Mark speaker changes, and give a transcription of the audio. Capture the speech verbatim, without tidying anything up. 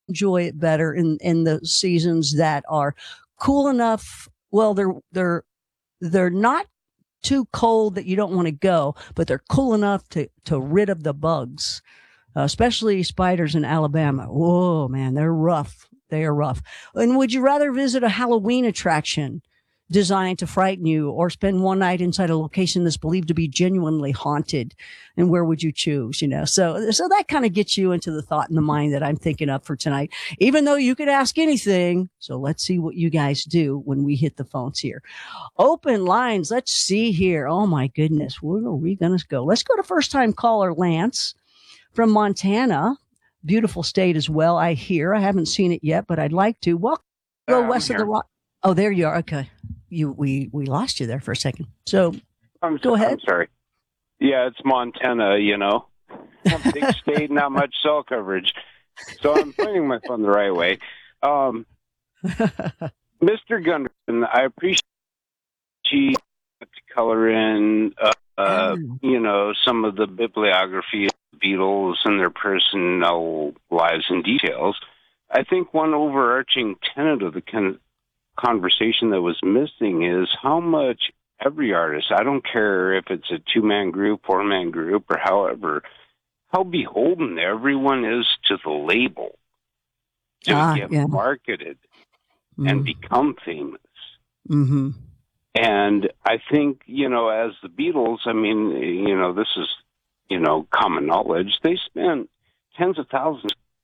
Speaker 1: enjoy it better in, in the seasons that are cool enough. Well, they're, they're, they're not too cold that you don't want to go, but they're cool enough to, to rid of the bugs, uh, especially spiders in Alabama. Whoa, man, they're rough. They are rough. And would you rather visit a Halloween attraction designed to frighten you or spend one night inside a location that's believed to be genuinely haunted? And where would you choose? You know, so, so that kind of gets you into the thought in the mind that I'm thinking of for tonight, even though you could ask anything. So let's see what you guys do when we hit the phones here. Open lines. Let's see here. Oh my goodness. Where are we going to go? Let's go to first time caller Lance from Montana. Beautiful state as well. I hear. I haven't seen it yet, but I'd like to. Welcome. Go
Speaker 2: Uh,
Speaker 1: west of the rock. Oh, there you are. Okay. You, we, we lost you there for a second. So
Speaker 2: I'm,
Speaker 1: go ahead.
Speaker 2: I'm sorry. Yeah, it's Montana, you know. A big state, not much cell coverage. So I'm pointing my phone the right way. Um, Mister Gunderson, I appreciate you to color in, uh, uh, you know, some of the bibliography of the Beatles and their personal lives and details. I think one overarching tenet of the con- conversation that was missing is how much every artist, I don't care if it's a two-man group, four-man group, or however, how beholden everyone is to the label to
Speaker 1: ah,
Speaker 2: get
Speaker 1: yeah.
Speaker 2: marketed
Speaker 1: Mm.
Speaker 2: and become famous.
Speaker 1: Mm-hmm.
Speaker 2: And I think, you know, as the Beatles, I mean, you know, this is, you know, common knowledge. They spent tens of thousands